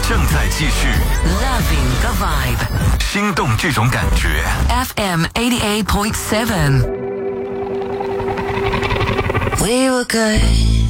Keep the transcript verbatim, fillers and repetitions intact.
正在继续 Loving the vibe. 心动这种感觉 F M eighty-eight point seven. We were good